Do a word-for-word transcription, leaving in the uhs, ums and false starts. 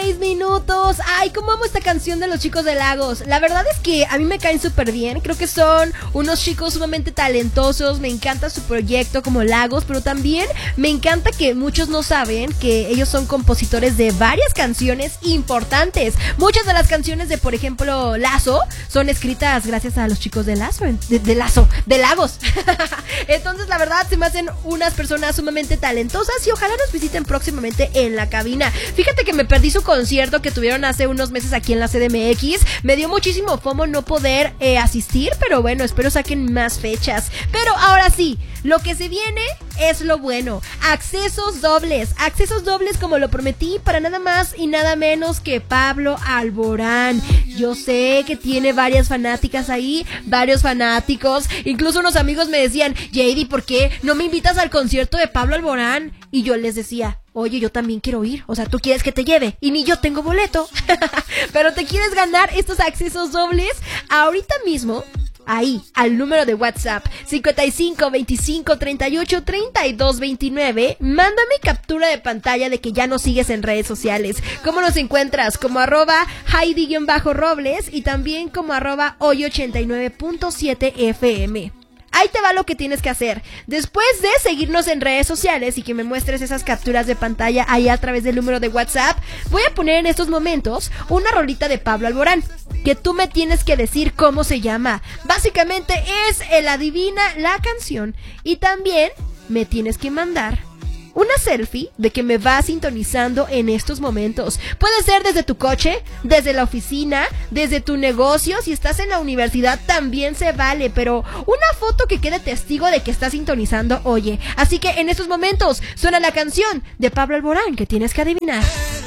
seis minutos. Ay, cómo amo esta canción de los Chicos de Lagos. La verdad es que a mí me caen súper bien. Creo que son unos chicos sumamente talentosos. Me encanta su proyecto como Lagos, pero también me encanta que muchos no saben que ellos son compositores de varias canciones importantes. Muchas de las canciones de, por ejemplo, Lazo, son escritas gracias a los Chicos de Lazo, de, de Lazo, de Lagos. Entonces, la verdad, se me hacen unas personas sumamente talentosas y ojalá nos visiten próximamente en la cabina. Fíjate que me perdí su concierto que tuvieron hace unos meses aquí en la C D M X. Me dio muchísimo fomo no poder eh, asistir, pero bueno, espero saquen más fechas. Pero ahora sí, lo que se viene es lo bueno. Accesos dobles, accesos dobles como lo prometí para nada más y nada menos que Pablo Alborán. Yo sé que tiene varias fanáticas ahí, varios fanáticos, incluso unos amigos me decían, J D, ¿por qué no me invitas al concierto de Pablo Alborán? Y yo les decía, oye, yo también quiero ir, o sea, tú quieres que te lleve y ni yo tengo boleto. Pero te quieres ganar estos accesos dobles ahorita mismo. Ahí, al número de WhatsApp cincuenta y cinco, veinticinco, treinta y ocho, treinta y dos, veintinueve. Mándame captura de pantalla de que ya nos sigues en redes sociales. ¿Cómo nos encuentras? Como arroba Heidi-Robles y también como arroba hoy ochenta y nueve punto siete F M. Ahí te va lo que tienes que hacer. Después de seguirnos en redes sociales y que me muestres esas capturas de pantalla ahí a través del número de WhatsApp, voy a poner en estos momentos una rolita de Pablo Alborán, que tú me tienes que decir cómo se llama. Básicamente es el adivina la canción y también me tienes que mandar una selfie de que me va sintonizando en estos momentos. Puede ser desde tu coche, desde la oficina, desde tu negocio. Si estás en la universidad también se vale, pero una foto que quede testigo de que estás sintonizando, oye. Así que en estos momentos suena la canción de Pablo Alborán que tienes que adivinar.